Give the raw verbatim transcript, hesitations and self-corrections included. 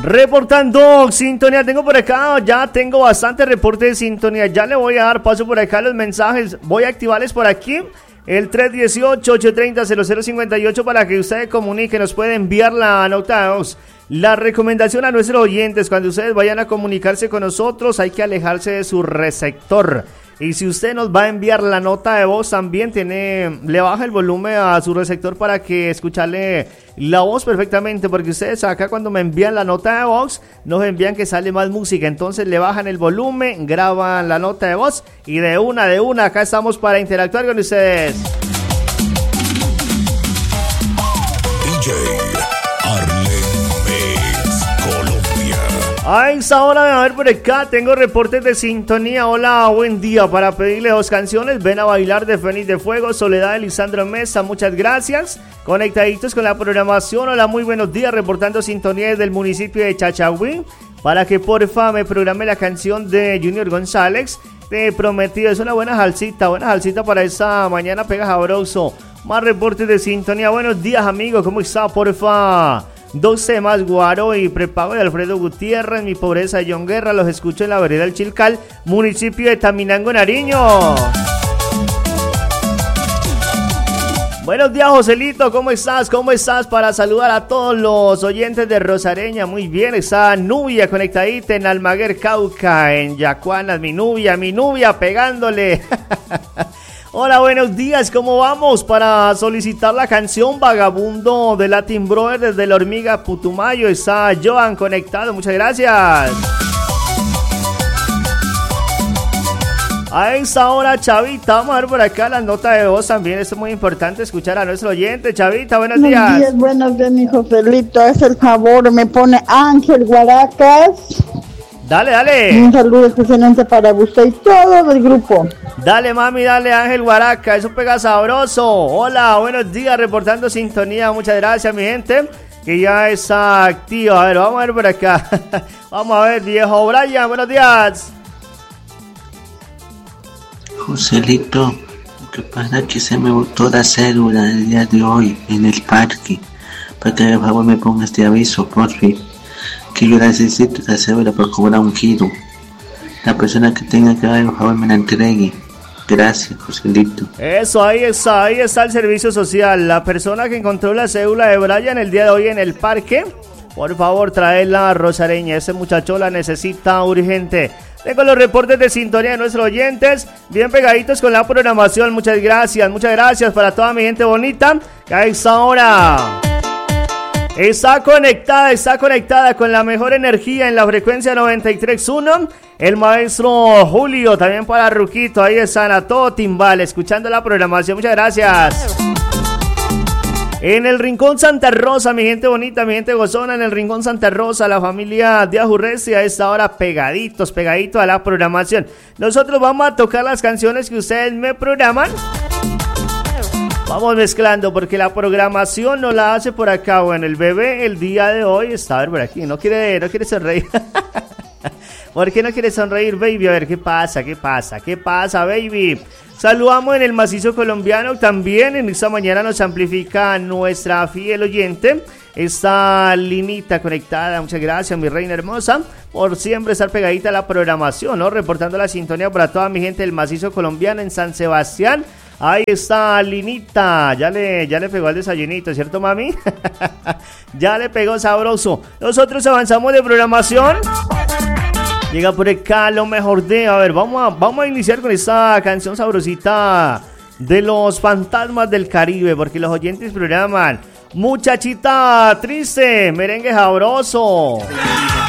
Reportando sintonía, tengo por acá, ya tengo bastante reporte de sintonía. Ya le voy a dar paso por acá a los mensajes. Voy a activarles por aquí el tres uno ocho, ocho tres cero, cero cero cinco ocho para que ustedes comuniquen, nos puede enviar la nota de voz. La recomendación a nuestros oyentes, cuando ustedes vayan a comunicarse con nosotros, hay que alejarse de su receptor. Y si usted nos va a enviar la nota de voz, también tiene, le baja el volumen a su receptor para que escucharle la voz perfectamente, porque ustedes acá cuando me envían la nota de voz, nos envían que sale más música, entonces le bajan el volumen, graban la nota de voz y de una, de una, acá estamos para interactuar con ustedes. D J A esta hora de a ver por acá, tengo reportes de sintonía. Hola, buen día. Para pedirle dos canciones, Ven a bailar de Fénix de Fuego, Soledad de Lisandro Mesa, muchas gracias. Conectaditos con la programación. Hola, muy buenos días, reportando sintonía desde el municipio de Chachagüí. Para que porfa me programe la canción de Junior González, Te he prometido. Es una buena salsita, buena salsita para esta mañana, pega sabroso. Más reportes de sintonía. Buenos días, amigos, ¿cómo está, porfa? Dos temas, Guaro y Prepago de Alfredo Gutiérrez, Mi pobreza de John Guerra, los escucho en la vereda del Chilcal, municipio de Taminango, Nariño. Buenos días, Joselito, ¿cómo estás? ¿Cómo estás? Para saludar a todos los oyentes de Rosareña, muy bien, está Nubia conectadita en Almaguer, Cauca, en Yacuanas, mi Nubia, mi Nubia pegándole. Hola, buenos días, ¿cómo vamos? Para solicitar la canción Vagabundo de Latin Brother desde la Hormiga Putumayo, está Joan conectado, muchas gracias. A esta hora, Chavita, vamos a ver por acá las notas de voz también, es muy importante escuchar a nuestro oyente. Chavita, buenos días. Buenos días, buenos días, mi Joselito, es el favor, me pone Ángel Guaracas. Dale, dale. Un saludo especialmente para usted y todo el grupo. Dale, mami, dale, Ángel Guaraca, eso pega sabroso. Hola, buenos días, reportando sintonía, muchas gracias, mi gente, que ya está activa. A ver, vamos a ver por acá. Vamos a ver, viejo Brian, buenos días. Joselito, lo que pasa es que se me botó la cédula el día de hoy en el parque. Para que por favor me ponga este aviso, por fin. Que yo necesito esa cédula para cobrar un giro. La persona que tenga que dar, por favor, me la entregue. Gracias, Joselito. Eso, ahí está, ahí está el servicio social. La persona que encontró la cédula de Brian el día de hoy en el parque, por favor, traerla a Rosareña. Ese muchacho la necesita urgente. Tengo los reportes de sintonía de nuestros oyentes, bien pegaditos con la programación. Muchas gracias, muchas gracias para toda mi gente bonita que a esta hora está conectada, está conectada con la mejor energía en la frecuencia noventa y tres punto uno. El maestro Julio, también para Ruquito, ahí están a todo timbal, escuchando la programación. Muchas gracias. En el Rincón Santa Rosa, mi gente bonita, mi gente gozona, en el Rincón Santa Rosa, la familia Díaz Urresti a esta hora pegaditos, pegaditos a la programación. Nosotros vamos a tocar las canciones que ustedes me programan. Vamos mezclando porque la programación no la hace por acá. Bueno, el bebé el día de hoy está a ver por aquí, no quiere, no quiere sonreír. ¿Por qué no quiere sonreír, baby? A ver, ¿qué pasa? ¿Qué pasa? ¿Qué pasa, baby? Saludamos en el macizo colombiano. También en esta mañana nos amplifica nuestra fiel oyente. Está Linita conectada. Muchas gracias, mi reina hermosa, por siempre estar pegadita a la programación, ¿no? Reportando la sintonía para toda mi gente del macizo colombiano en San Sebastián. Ahí está Linita, ya le, ya le pegó al desayunito, ¿cierto, mami? Ya le pegó sabroso. Nosotros avanzamos de programación. Llega por acá lo mejor de... A ver, vamos a, vamos a iniciar con esta canción sabrosita de los Fantasmas del Caribe, porque los oyentes programan Muchachita Triste, merengue sabroso.